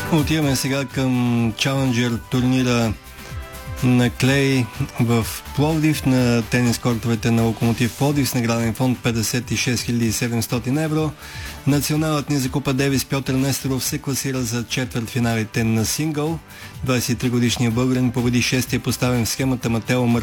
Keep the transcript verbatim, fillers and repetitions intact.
Отиваме сега към Challenger турнира на Клей в Пловдив, на тенис кортовете на Локомотив Пловдив с награден фонд петдесет и шест хиляди и седемстотин евро. Националът ни за Купа Дейвис Пьотър Несторов се класира за четвъртфиналите на сингъл. двадесет и три годишният българин победи шестия поставен в схемата Матео Мар